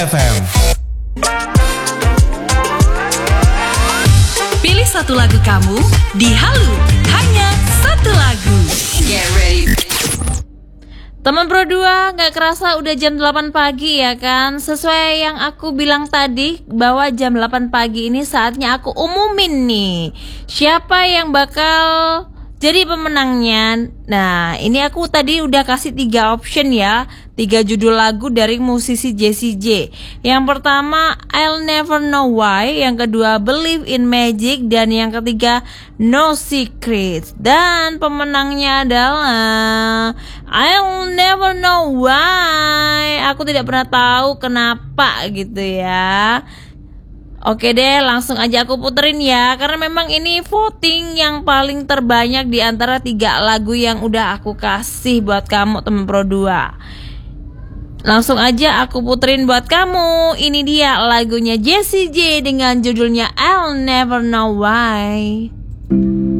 FM. Pilih satu lagu kamu di Halu, hanya satu lagu. Get ready. Teman Pro 2, gak kerasa udah jam 8 pagi ya kan? Sesuai yang aku bilang tadi, bahwa jam 8 pagi ini saatnya aku umumin nih siapa yang bakal jadi pemenangnya. Nah, ini aku tadi udah kasih 3 option ya, 3 judul lagu dari musisi Jessie J. Yang pertama I'll Never Know Why, yang kedua Believe in Magic, dan yang ketiga No Secrets. Dan pemenangnya adalah I'll Never Know Why. Aku tidak pernah tahu kenapa gitu ya. Oke deh, langsung aja aku puterin ya, karena memang ini voting yang paling terbanyak di antara 3 lagu yang udah aku kasih buat kamu teman Pro 2. Langsung aja aku puterin buat kamu. Ini dia lagunya Jessie J dengan judulnya I'll Never Know Why.